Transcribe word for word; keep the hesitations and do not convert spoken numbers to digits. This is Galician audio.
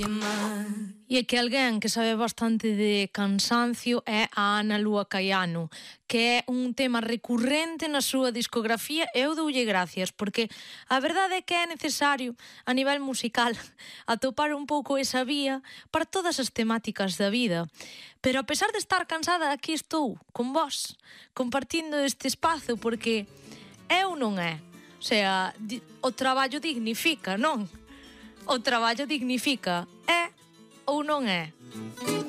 E é que alguén que sabe bastante de cansancio é a Ana Lúa Caiano, que é un tema recurrente na súa discografía e eu doulle gracias, porque a verdade é que é necesario, a nivel musical, atopar un pouco esa vía para todas as temáticas da vida. Pero a pesar de estar cansada, aquí estou, con vós, compartindo este espazo, porque é ou non é? O sea, o traballo dignifica, non? O traballo dignifica, é ou non é?